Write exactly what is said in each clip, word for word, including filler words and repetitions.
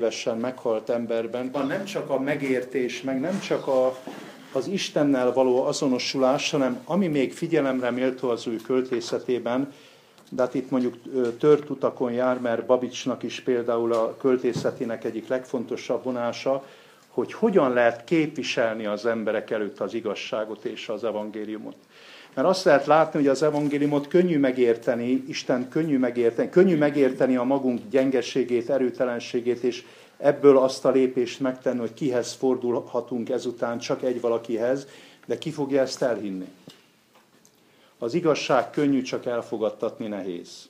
évesen meghalt emberben, nem csak a megértés, meg nem csak a, az Istennel való azonosulás, hanem ami még figyelemre méltó az ő költészetében, de hát itt mondjuk tört utakon jár, mert Babicsnak is például a költészetének egyik legfontosabb vonása, hogy hogyan lehet képviselni az emberek előtt az igazságot és az evangéliumot. Mert azt lehet látni, hogy az evangéliumot könnyű megérteni, Isten könnyű megérteni, könnyű megérteni a magunk gyengeségét, erőtelenségét, és ebből azt a lépést megtenni, hogy kihez fordulhatunk ezután, csak egy valakihez, de ki fogja ezt elhinni? Az igazság könnyű, csak elfogadtatni nehéz.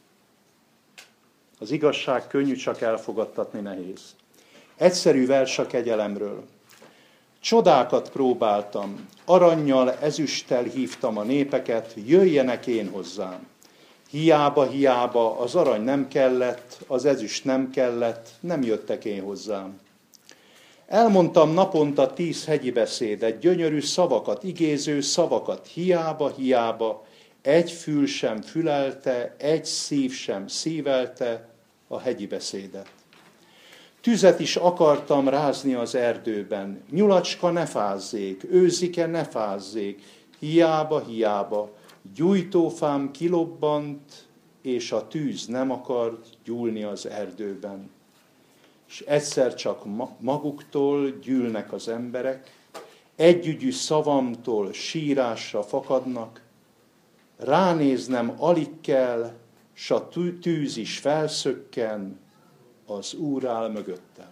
Az igazság könnyű, csak elfogadtatni nehéz. Egyszerű vers a kegyelemről. Csodákat próbáltam, arannyal, ezüsttel hívtam a népeket, jöjjenek én hozzám. Hiába, hiába, az arany nem kellett, az ezüst nem kellett, nem jöttek én hozzám. Elmondtam naponta tíz hegyi beszédet, gyönyörű szavakat, igéző szavakat, hiába, hiába, egy fül sem fülelte, egy szív sem szívelte a hegyi beszédet. Tüzet is akartam rázni az erdőben, nyulacska ne fázzék, őzike ne fázzék, hiába, hiába, gyújtófám kilobbant, és a tűz nem akart gyúlni az erdőben. És egyszer csak maguktól gyűlnek az emberek, együgyű szavamtól sírásra fakadnak, ránéznem alig kell, s a tűz is felszökken, az Úr áll mögöttem.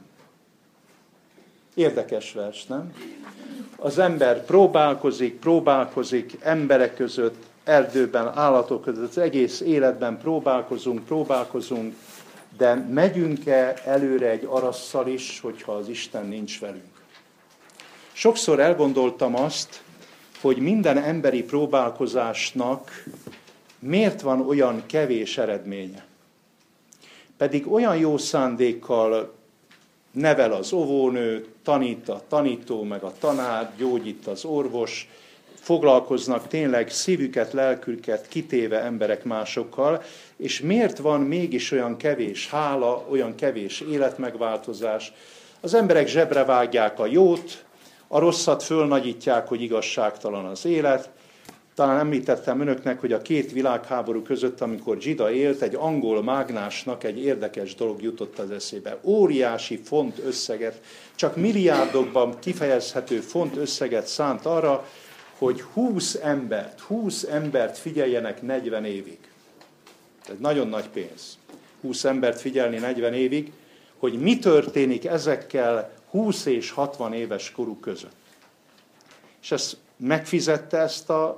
Érdekes vers, nem? Az ember próbálkozik, próbálkozik emberek között, erdőben, állatok között, az egész életben próbálkozunk, próbálkozunk, de megyünk-e előre egy arasszal is, hogyha az Isten nincs velünk? Sokszor elgondoltam azt, hogy minden emberi próbálkozásnak miért van olyan kevés eredménye. Pedig olyan jó szándékkal nevel az óvónő, tanít a tanító, meg a tanár, gyógyít az orvos, foglalkoznak tényleg szívüket, lelküket kitéve emberek másokkal, és miért van mégis olyan kevés hála, olyan kevés életmegváltozás? Az emberek zsebre vágják a jót, a rosszat fölnagyítják, hogy igazságtalan az élet. Talán említettem önöknek, hogy a két világháború között, amikor Zsida élt, egy angol mágnásnak egy érdekes dolog jutott az eszébe. Óriási font összeget, csak milliárdokban kifejezhető font összeget szánt arra, hogy húsz embert, húsz embert figyeljenek negyven évig. Ez nagyon nagy pénz. húsz embert figyelni negyven évig, hogy mi történik ezekkel húsz és hatvan éves koruk között. És ezt megfizette ezt a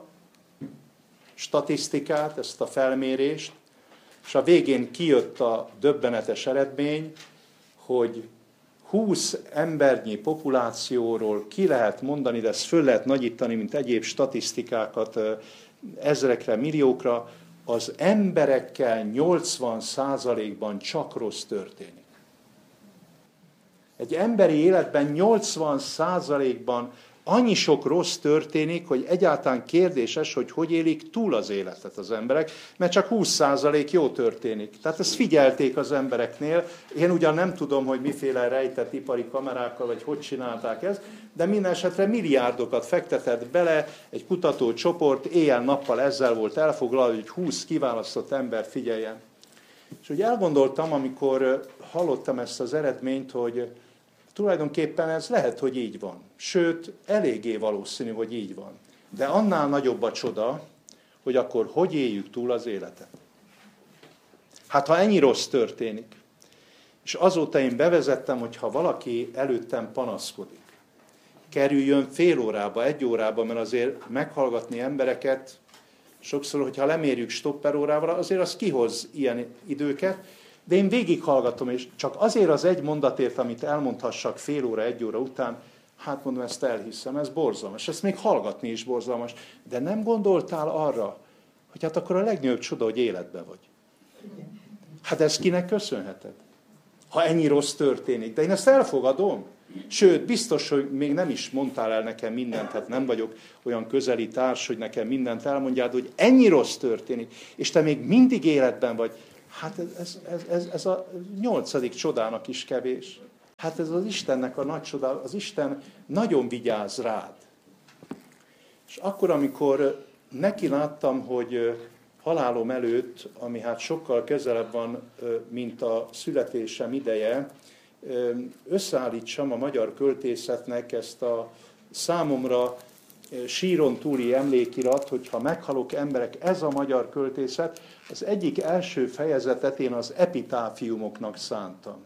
statisztikát, ezt a felmérést, és a végén kijött a döbbenetes eredmény, hogy húsz embernyi populációról ki lehet mondani, de ezt föl lehet nagyítani, mint egyéb statisztikákat ezrekre, milliókra, az emberekkel nyolcvan százalékban csak rossz történik. Egy emberi életben nyolcvan százalékban annyi sok rossz történik, hogy egyáltalán kérdéses, hogy hogy élik túl az életet az emberek, mert csak húsz százalék jó történik. Tehát ezt figyelték az embereknél. Én ugyan nem tudom, hogy miféle rejtett ipari kamerákkal, vagy hogy csinálták ezt, de minden esetre milliárdokat fektetett bele, egy kutatócsoport éjjel-nappal ezzel volt elfoglalva, hogy húsz kiválasztott ember figyeljen. És úgy elgondoltam, amikor hallottam ezt az eredményt, hogy tulajdonképpen ez lehet, hogy így van. Sőt, eléggé valószínű, hogy így van. De annál nagyobb a csoda, hogy akkor hogy éljük túl az életet. Hát ha ennyi rossz történik, és azóta én bevezettem, hogy ha valaki előttem panaszkodik, kerüljön fél órába, egy órába, mert azért meghallgatni embereket, sokszor, hogyha lemérjük stopperórával, azért az kihoz ilyen időket, de én végighallgatom, és csak azért az egy mondatért, amit elmondhassak fél óra, egy óra után, hát mondom, ezt elhiszem, ez borzalmas. Ezt még hallgatni is borzalmas. De nem gondoltál arra, hogy hát akkor a legnagyobb csoda, hogy életben vagy. Hát ezt kinek köszönheted? Ha ennyi rossz történik. De én ezt elfogadom. Sőt, biztos, hogy még nem is mondtál el nekem mindent, hát nem vagyok olyan közeli társ, hogy nekem mindent elmondjád, hogy ennyi rossz történik, és te még mindig életben vagy. Hát ez, ez, ez, ez a nyolcadik csodának is kevés. Hát ez az Istennek a nagy csoda, az Isten nagyon vigyáz rád. És akkor, amikor neki láttam, hogy halálom előtt, ami hát sokkal közelebb van, mint a születésem ideje, összeállítsam a magyar költészetnek ezt a számomra síron túli emlékirat, hogyha meghalok emberek, ez a magyar költészet, az egyik első fejezetet én az epitáfiumoknak szántam.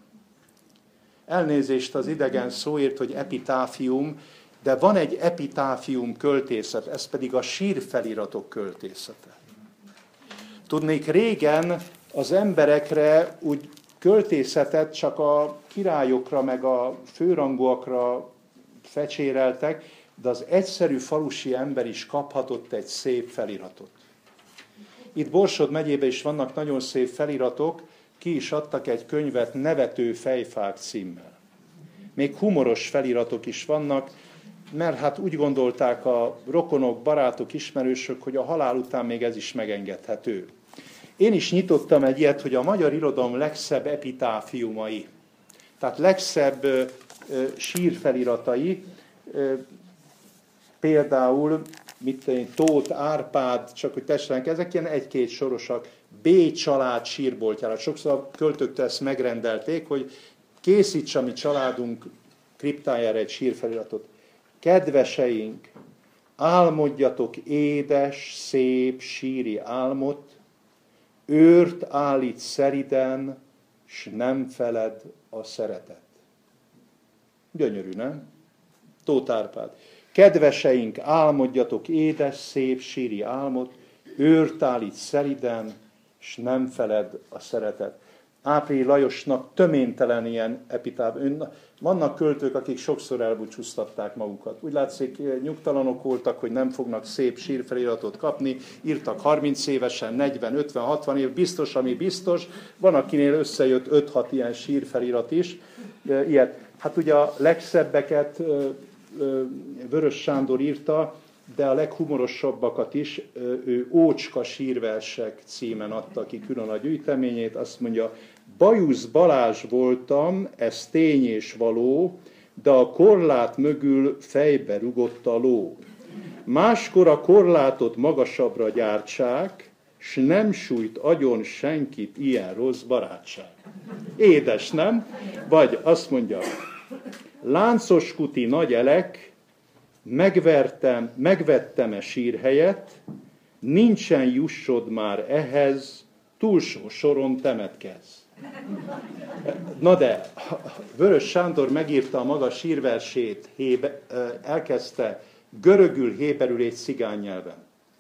Elnézést az idegen szóért, hogy epitáfium, de van egy epitáfium költészet, ez pedig a sírfeliratok költészete. Tudnék, régen az emberekre úgy költészetet csak a királyokra meg a főrangúakra fecséreltek, de az egyszerű falusi ember is kaphatott egy szép feliratot. Itt Borsod megyében is vannak nagyon szép feliratok, ki is adtak egy könyvet Nevető fejfák címmel. Még humoros feliratok is vannak, mert hát úgy gondolták a rokonok, barátok, ismerősök, hogy a halál után még ez is megengedhető. Én is nyitottam egy ilyet, hogy a magyar irodalom legszebb epitáfiumai, tehát legszebb ö, ö, sírfeliratai, ö, például mit tenni, Tóth Árpád, csak hogy tessenek, ezek ilyen egy-két sorosak, B. család sírboltjára. Sokszor a költőktől ezt megrendelték, hogy készíts a mi családunk kriptájára egy sírfeliratot. Kedveseink, álmodjatok édes, szép, síri álmot, őrt állít szeriden, s nem feled a szeretet. Gyönyörű, nem? Tóth Árpád. Kedveseink, álmodjatok édes, szép, síri álmot, őrt állít szeriden, s nem feled a szeretet. Áprili Lajosnak töménytelen ilyen epitáv. Vannak költők, akik sokszor elbúcsúztatták magukat. Úgy látszik, nyugtalanok voltak, hogy nem fognak szép sírfeliratot kapni. Írtak harminc évesen, negyven, ötven, hatvan év, biztos, ami biztos. Van, akinél összejött öt-hat ilyen sírfelirat is. Ilyet. Hát ugye a legszebbeket Vörös Sándor írta, de a leghumorosabbakat is ő Ócska sírversek címen adta ki külön a gyűjteményét. Azt mondja, Bajusz Balázs voltam, ez tény és való, de a korlát mögül fejbe rugott a ló. Máskor a korlátot magasabbra gyártsák, s nem sújt agyon senkit ilyen rossz barátság. Édes, nem? Vagy azt mondja, láncos kuti nagy elek, megvertem, megvettem-e sírhelyet, nincsen jussod már ehhez, túlsó soron temetkezz. Na de, Vörös Sándor megírta a maga sírversét, hébe, elkezdte görögül, héberül és cigány nyelven.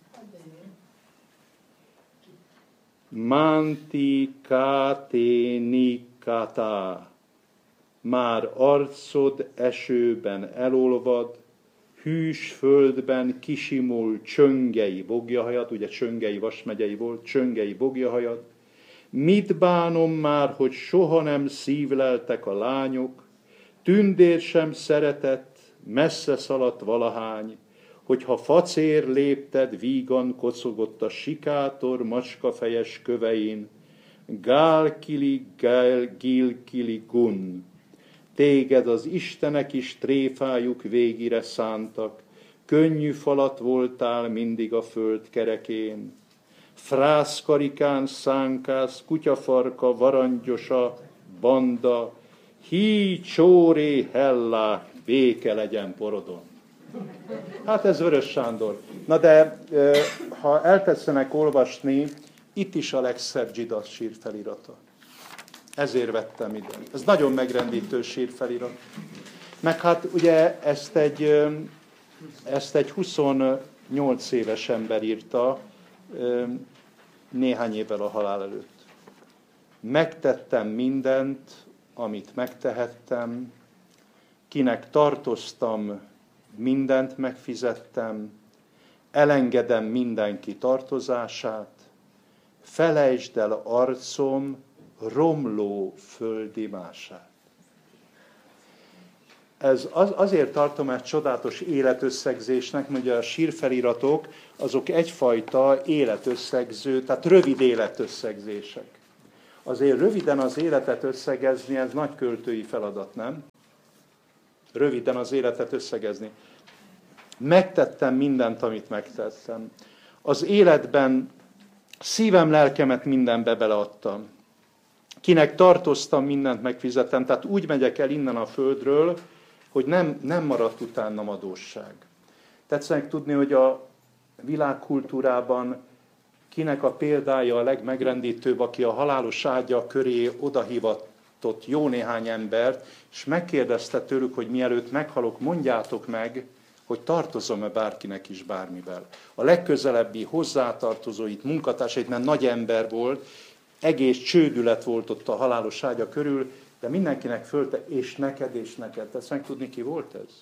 Manti káténi kata, már arcod esőben elolvad, hűs földben kisimul csöngei bogyahajad, ugye Csöngei Vasmegyei volt, csöngei bogyahajad. Mit bánom már, hogy soha nem szívleltek a lányok, tündér sem szeretett, messze szaladt valahány, hogyha facér lépted, vígan kocogott a sikátor macskafejes kövein, gálkili, gál, gilkili gun. Téged az istenek is tréfájuk végire szántak, könnyű falat voltál mindig a föld kerekén. Frászkarikán szánkász, kutyafarka, varangyosa, banda, hí, csóré, hellá, béke legyen porodon. Hát ez Vörös Sándor. Na de, ha eltetszenek olvasni, itt is a legszebb Zsidasz sírfelirata. Ezért vettem ide. Ez nagyon megrendítő sírfelirat. Meg hát ugye ezt egy, ezt egy huszonnyolc éves ember írta, néhány évvel a halál előtt. Megtettem mindent, amit megtehettem, kinek tartoztam, mindent megfizettem, elengedem mindenki tartozását, felejtsd el arcom romló földimását. Ez az, azért tartom ezt csodálatos életösszegzésnek, mert a sírfeliratok azok egyfajta életösszegző, tehát rövid életösszegzések. Azért röviden az életet összegezni, ez nagy költői feladat, nem? Röviden az életet összegezni. Megtettem mindent, amit megtettem. Az életben szívem, lelkemet mindenbe beleadtam. Kinek tartoztam, mindent megfizettem. Tehát úgy megyek el innen a földről, hogy nem, nem maradt utánam adósság. Tetszenek tudni, hogy a világkultúrában kinek a példája a legmegrendítőbb, aki a halálos ágya köré odahivatott jó néhány embert, és megkérdezte tőlük, hogy mielőtt meghalok, mondjátok meg, hogy tartozom-e bárkinek is bármivel. A legközelebbi hozzátartozóit, munkatársait, mert nagy ember volt, egész csődület volt ott a halálos ágya körül, de mindenkinek fölte, és neked, és neked. Ezt meg tudni, ki volt ez?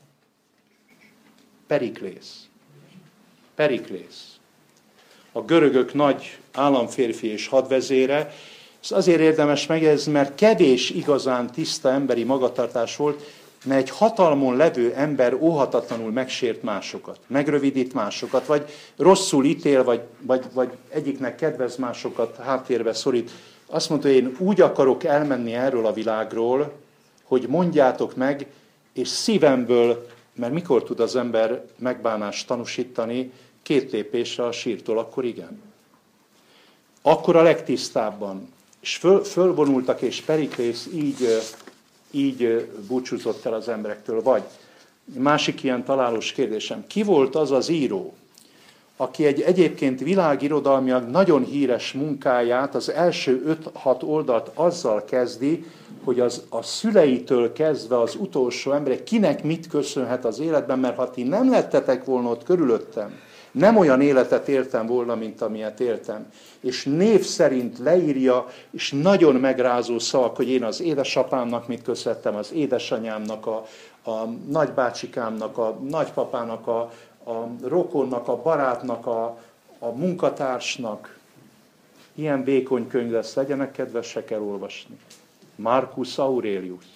Periklész. Periklész. A görögök nagy államférfi és hadvezére. Ez azért érdemes megjegyezni, mert kevés igazán tiszta emberi magatartás volt, mert egy hatalmon levő ember óhatatlanul megsért másokat, megrövidít másokat, vagy rosszul ítél, vagy, vagy, vagy egyiknek kedvez másokat, háttérbe szorít. Azt mondta, hogy én úgy akarok elmenni erről a világról, hogy mondjátok meg, és szívemből, mert mikor tud az ember megbánást tanúsítani, két lépésre a sírtól, akkor igen. Akkor a legtisztábban. És föl, fölvonultak, és Periklész így, így búcsúzott el az emberektől. Vagy másik ilyen találós kérdésem. Ki volt az az író, aki egy egyébként világirodalmiak nagyon híres munkáját, az első öt-hat oldalt azzal kezdi, hogy az, a szüleitől kezdve az utolsó emberek kinek mit köszönhet az életben, mert ha ti nem lettetek volna ott körülöttem, nem olyan életet éltem volna, mint amilyet éltem. És név szerint leírja, és nagyon megrázó szavak, hogy én az édesapámnak mit köszönhettem, az édesanyámnak, a, a nagybácsikámnak, a nagypapának, a, a rokonnak, a barátnak, a, a munkatársnak. Ilyen vékony könyv lesz, legyenek kedvesek elolvasni. Marcus Aurelius.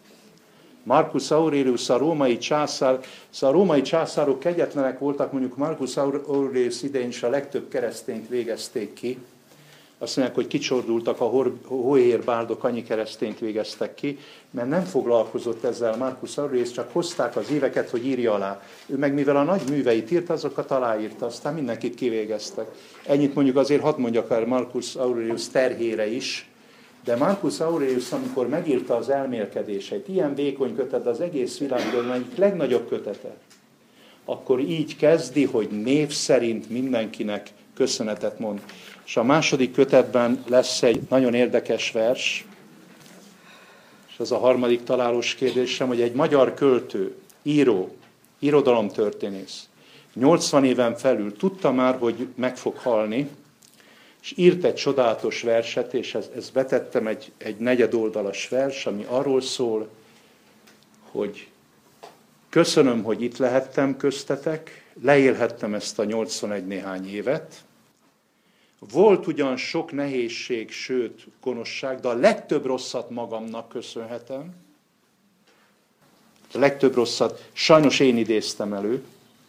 Marcus Aurelius, a római császár, szóval a római császárok kegyetlenek voltak, mondjuk Marcus Aurelius idején is a legtöbb keresztényt végezték ki. Azt mondják, hogy kicsordultak a hóhér báldok, annyi keresztényt végeztek ki, mert nem foglalkozott ezzel Marcus Aurelius, csak hozták az éveket, hogy írja alá. Ő meg mivel a nagy műveit írt, azokat aláírta, aztán mindenkit kivégeztek. Ennyit mondjuk azért hadd mondjak el Marcus Aurelius terhére is, de Marcus Aurelius, amikor megírta az elmélkedéseit, ilyen vékony kötet, az egész világban egyik legnagyobb kötete, akkor így kezdi, hogy név szerint mindenkinek köszönetet mond. És a második kötetben lesz egy nagyon érdekes vers, és az a harmadik találós kérdésem, hogy egy magyar költő, író, irodalomtörténész, nyolcvan éven felül tudta már, hogy meg fog halni, és írt egy csodálatos verset, és ezt, ezt betettem, egy, egy negyedoldalas vers, ami arról szól, hogy köszönöm, hogy itt lehettem köztetek, leélhettem ezt a nyolcvanegy néhány évet. Volt ugyan sok nehézség, sőt gonoszság, de a legtöbb rosszat magamnak köszönhetem. A legtöbb rosszat sajnos én idéztem elő,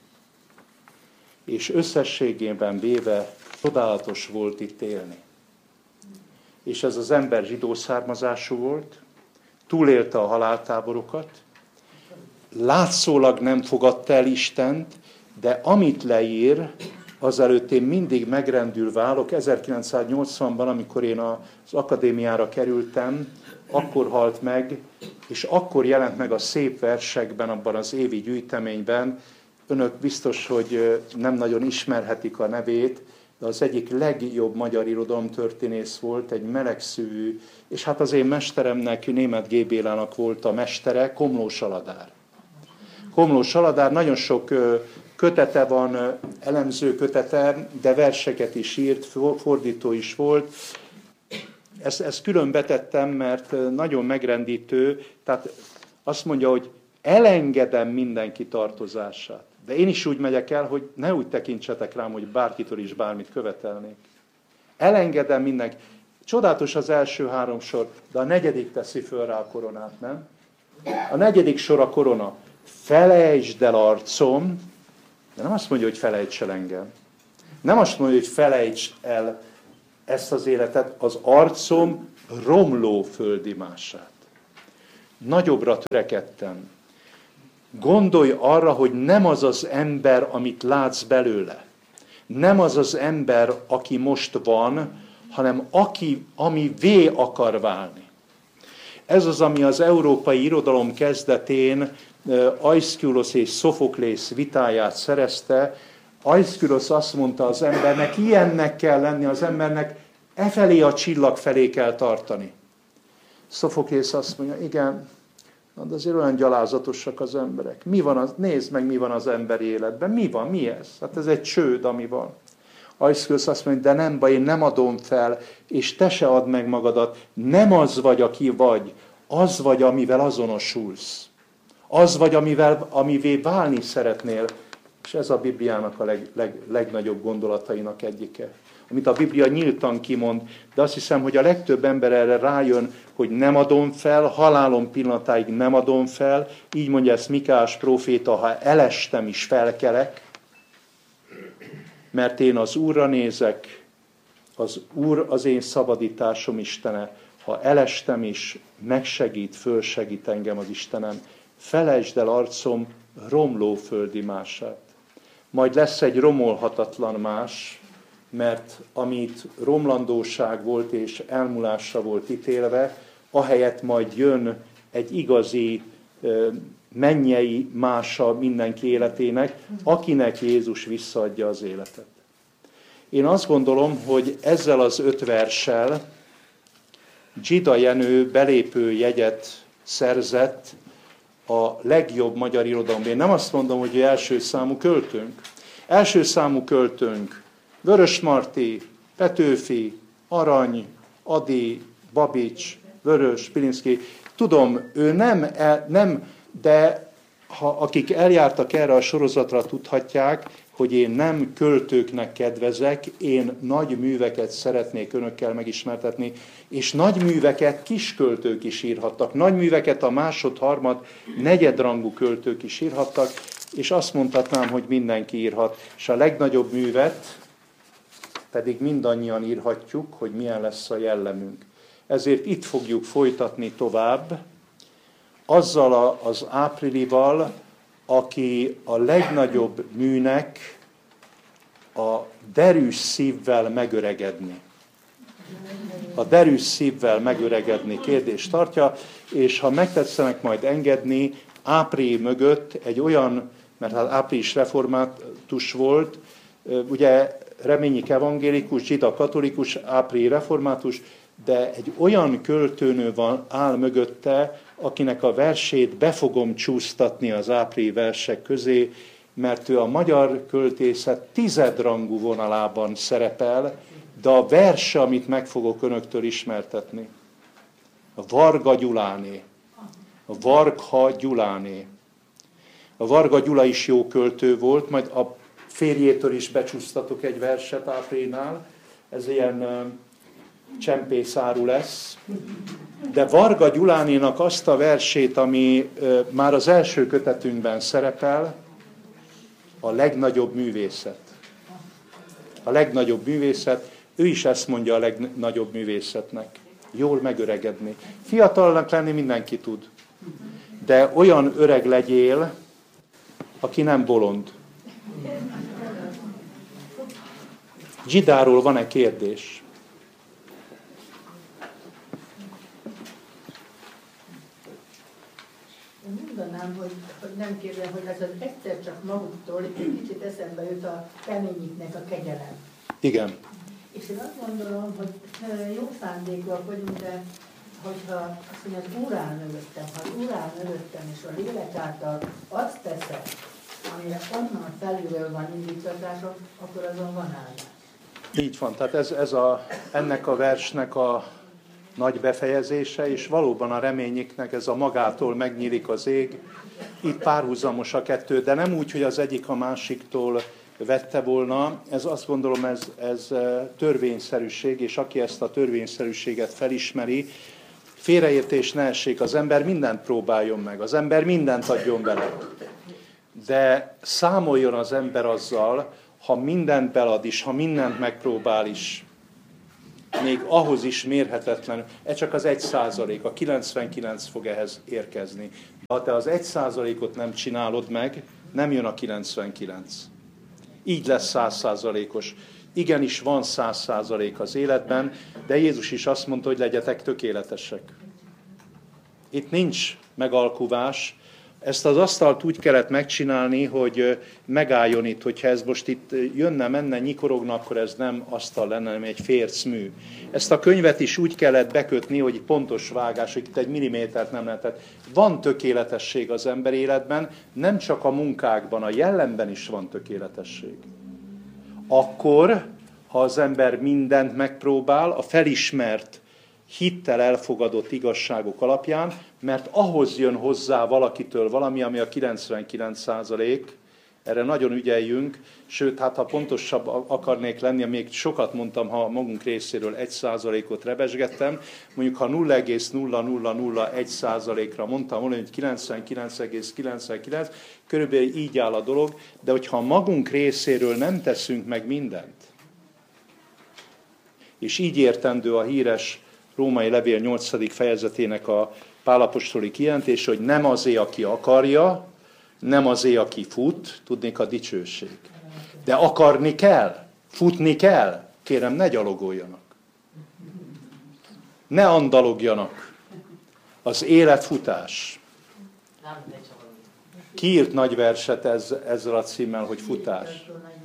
és összességében véve csodálatos volt itt élni. És ez az ember zsidó származású volt, túlélte a haláltáborokat, látszólag nem fogadta el Istent, de amit leír, azelőtt én mindig megrendülve állok. ezerkilencszáznyolcvanban, amikor én az akadémiára kerültem, akkor halt meg, és akkor jelent meg a szép versekben, abban az évi gyűjteményben. Önök biztos, hogy nem nagyon ismerhetik a nevét, de az egyik legjobb magyar irodalomtörténész volt, egy melegszívű, és hát az én mesteremnek, Németh G. Bélának volt a mestere, Komlós Aladár. Komlós Aladár nagyon sok kötete van, elemző kötete, de verseket is írt, fordító is volt. Ezt, ezt külön betettem, mert nagyon megrendítő, tehát azt mondja, hogy elengedem mindenki tartozását. De én is úgy megyek el, hogy ne úgy tekintsetek rám, hogy bárkitől is bármit követelnék. Elengedem mindenki. Csodálatos az első három sor, de a negyedik teszi föl rá a koronát, nem? A negyedik sor a korona. Felejtsd el arcom, de nem azt mondja, hogy felejts el engem. Nem azt mondja, hogy felejtsd el ezt az életet, az arcom romló földi mását. Nagyobbra törekedtem. Gondolj arra, hogy nem az az ember, amit látsz belőle. Nem az az ember, aki most van, hanem aki, ami vé akar válni. Ez az, ami az európai irodalom kezdetén Aeschylus és Sophoklész vitáját szerezte. Aeschylus azt mondta az embernek, ilyennek kell lenni az embernek, e felé a csillag felé kell tartani. Sophoklész azt mondja, igen, de azért olyan gyalázatosak az emberek. Mi van az, nézd meg, mi van az emberi életben. Mi van, mi ez? Hát ez egy csőd, ami van. Aeschylus azt mondja, de nem baj, én nem adom fel, és te se add meg magadat. Nem az vagy, aki vagy, az vagy, amivel azonosulsz. Az vagy, amivel, amivé válni szeretnél. És ez a Bibliának a leg, leg, legnagyobb gondolatainak egyike. Amit a Biblia nyíltan kimond, de azt hiszem, hogy a legtöbb ember erre rájön, hogy nem adom fel, halálom pillanatáig nem adom fel. Így mondja ezt Mikás próféta, ha elestem is felkelek, mert én az Úrra nézek, az Úr az én szabadításom Istene. Ha elestem is, megsegít, fölsegít engem az Istenem. Felejtsd el arcom romló földi mását. Majd lesz egy romolhatatlan más, mert amit romlandóság volt és elmúlásra volt ítélve, ahelyett majd jön egy igazi mennyei mása mindenki életének, akinek Jézus visszaadja az életet. Én azt gondolom, hogy ezzel az öt verssel Dzsida Jenő belépő jegyet szerzett a legjobb magyar irodalomban. Én nem azt mondom, hogy első számú költőnk. Első számú költőnk Vörösmarty, Petőfi, Arany, Ady, Babics, Vörös, Pilinszky. Tudom, ő nem, nem, de ha akik eljártak erre a sorozatra, tudhatják, hogy én nem költőknek kedvezek, én nagy műveket szeretnék önökkel megismertetni, és nagy műveket kis költők is írhattak, nagy műveket a másod, harmad, negyedrangú költők is írhattak, és azt mondhatnám, hogy mindenki írhat. És a legnagyobb művet pedig mindannyian írhatjuk, hogy milyen lesz a jellemünk. Ezért itt fogjuk folytatni tovább, azzal az Áprilival, aki a legnagyobb műnek a derűs szívvel megöregedni. A derűs szívvel megöregedni kérdést tartja, és ha megtetszenek majd engedni, Áprili mögött egy olyan, mert hát Áprili is református volt, ugye Reményik evangélikus, Dzsida katolikus, Áprili református, de egy olyan költőnő van, áll mögötte, akinek a versét be fogom csúsztatni az Áprili versek közé, mert ő a magyar költészet tizedrangú vonalában szerepel, de a verse, amit meg fogok önöktől ismertetni, a Varga Gyuláné. A Vargha Gyuláné. A Varga Gyula is jó költő volt, majd a férjétől is becsúsztatok egy verset Áprilinál, ez ilyen uh, csempészáru lesz. De Varga Gyulánénak azt a versét, ami uh, már az első kötetünkben szerepel, a legnagyobb művészet. A legnagyobb művészet, ő is ezt mondja a legnagyobb művészetnek. Jól megöregedni. Fiatalnak lenni mindenki tud. De olyan öreg legyél, aki nem bolond. Dzsidáról van-e kérdés? Én mondanám, hogy, hogy nem kérdem, hogy ez az egyszer csak maguktól, itt egy kicsit eszembe jut a Reményiknek a kegyelem. Igen. És én azt gondolom, hogy jó szándékúak vagyunk, de hogyha azt mondja, az Úr áll mögöttem, ha az Úr áll mögöttem, és a lélek által azt teszek, amire onnan felülről van indítatásom, akkor azon van áldás. Így van, tehát ez, ez a, ennek a versnek a nagy befejezése, és valóban a Reményiknek ez a magától megnyílik az ég. Itt párhuzamos a kettő, de nem úgy, hogy az egyik a másiktól vette volna. Ez azt gondolom, ez, ez törvényszerűség, és aki ezt a törvényszerűséget felismeri, félreértés ne essék, az ember mindent próbáljon meg, az ember mindent adjon bele. De számoljon az ember azzal, ha mindent belad is, ha mindent megpróbál is, még ahhoz is mérhetetlen, ez csak az egy százalék, a kilencvenkilenc fog ehhez érkezni. Ha te az egy százalékot nem csinálod meg, nem jön a kilencvenkilenc. Így lesz száz százalékos. Igenis van száz százalék az életben, de Jézus is azt mondta, hogy legyetek tökéletesek. Itt nincs megalkuvás. Ezt az asztalt úgy kellett megcsinálni, hogy megálljon itt, hogyha ez most itt jönne, menne, nyikorogna, akkor ez nem asztal lenne, hanem egy fércmű. Ezt a könyvet is úgy kellett bekötni, hogy pontos vágás, hogy itt egy millimétert nem lehetett. Van tökéletesség az ember életben, nem csak a munkákban, a jellemben is van tökéletesség. Akkor, ha az ember mindent megpróbál, a felismert, hittel elfogadott igazságok alapján, mert ahhoz jön hozzá valakitől valami, ami a kilencvenkilenc százalék, erre nagyon ügyeljünk, sőt, hát ha pontosabb akarnék lenni, még sokat mondtam, ha magunk részéről egy százalékot rebesgettem, mondjuk ha nulla egész nulla nulla nulla egy százalékra mondtam volna, hogy kilencvenkilenc egész kilencvenkilenc, körülbelül így áll a dolog, de hogyha magunk részéről nem teszünk meg mindent, és így értendő a híres római levél nyolcadik fejezetének a Pál apostoli kijelentés, hogy nem azé, aki akarja, nem azé, aki fut, tudnék a dicsőség. De akarni kell, futni kell, kérem, ne gyalogoljanak. Ne andalogjanak. Az életfutás. Ki írt nagy verset ez, ezzel a címmel, hogy futás?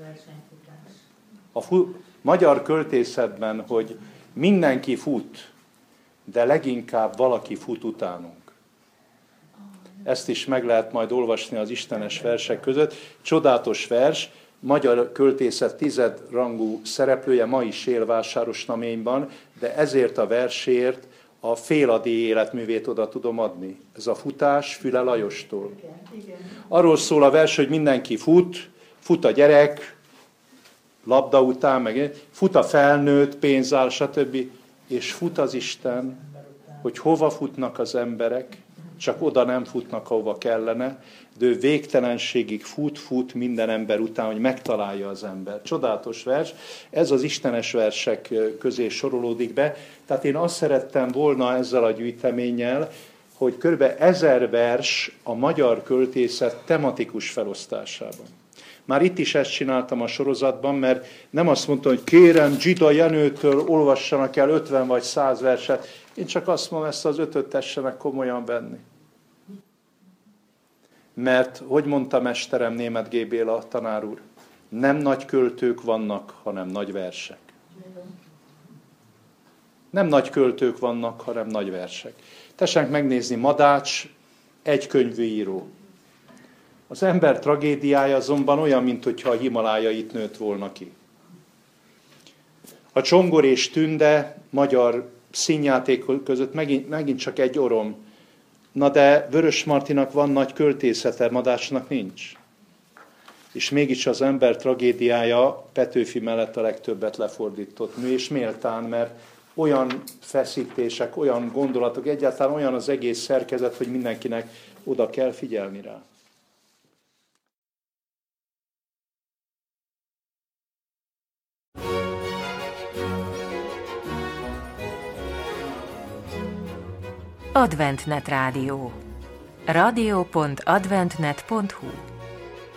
A fu- magyar költészetben, hogy mindenki fut, de leginkább valaki fut utánunk. Ezt is meg lehet majd olvasni az istenes versek között. Csodálatos vers, magyar költészet tizedrangú szereplője, ma is él Vásárosnaményban, de ezért a versért a féladi életművét oda tudom adni. Ez a futás Füle Lajostól. Arról szól a vers, hogy mindenki fut, fut a gyerek, labda után, meg fut a felnőtt, pénz áll, stb. És fut az Isten, hogy hova futnak az emberek, csak oda nem futnak, ahova kellene, de ő végtelenségig fut, fut minden ember után, hogy megtalálja az ember. Csodálatos vers, ez az istenes versek közé sorolódik be. Tehát én azt szerettem volna ezzel a gyűjteménnyel, hogy kb. ezer vers a magyar költészet tematikus felosztásában. Már itt is ezt csináltam a sorozatban, mert nem azt mondtam, hogy kérem, Zsida Jenőtől olvassanak el ötven vagy száz verset. Én csak azt mondom, ezt az ötöt tessenek komolyan venni. Mert, hogy mondta mesterem, Németh G. Béla tanár úr, nem nagy költők vannak, hanem nagy versek. Nem nagy költők vannak, hanem nagy versek. Tessenek megnézni, Madács egy könyvű író. Az ember tragédiája azonban olyan, mintha a Himalájait nőtt volna ki. A Csongor és Tünde magyar színjáték között megint, megint csak egy orom. Na de Vörös Martinak van nagy költészete, Madácsnak nincs. És mégis az ember tragédiája Petőfi mellett a legtöbbet lefordított mű, és méltán, mert olyan feszítések, olyan gondolatok, egyáltalán olyan az egész szerkezet, hogy mindenkinek oda kell figyelni rá. Adventnet Rádió. rádió pont adventnet pont hu